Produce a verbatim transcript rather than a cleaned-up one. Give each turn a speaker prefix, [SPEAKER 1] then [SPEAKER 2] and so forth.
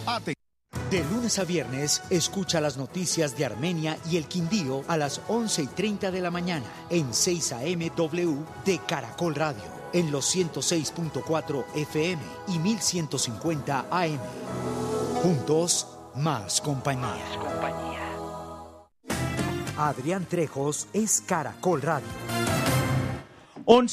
[SPEAKER 1] Ate-
[SPEAKER 2] De lunes a viernes, escucha las noticias de Armenia y el Quindío a las once y treinta de la mañana en seis A M W de Caracol Radio, en los ciento seis punto cuatro F M y mil ciento cincuenta A M. Juntos, más compañía. Más compañía. Adrián Trejos es Caracol Radio.